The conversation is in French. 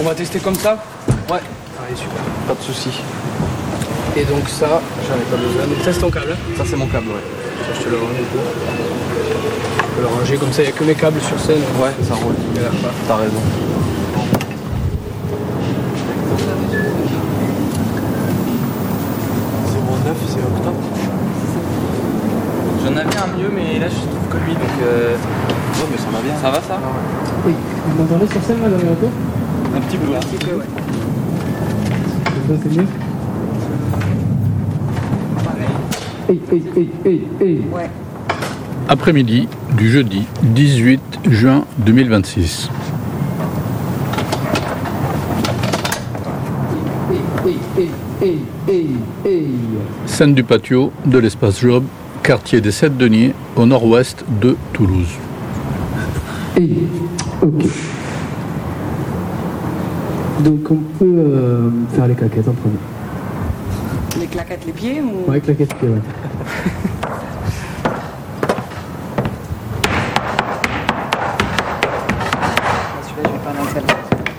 On va tester comme ça? Ouais, Allez, super. pas de soucis. Et donc ça, j'en ai pas besoin. Donc ça c'est ton câble. Ça c'est mon câble, ouais. Ça, je te le range du coup. Je peux le ranger comme ça, il n'y a que mes câbles sur scène. Ouais, ça roule. T'as raison. C'est octobre. J'en avais un mieux, mais là je trouve que lui, donc Ouais, mais ça va bien. ça va ça? Oui, vous m'entendez sur scène là dans les retours? Un petit peu là. Un petit peu, ouais. Ça c'est mieux? Hey. Ouais. Après-midi du jeudi 18 juin 2026. Scène du patio de l'espace Job, quartier des Sept-Deniers, au nord-ouest de Toulouse. Ok. Donc on peut faire les claquettes en premier. Les claquettes les pieds ou... Ouais, claquettes, ouais.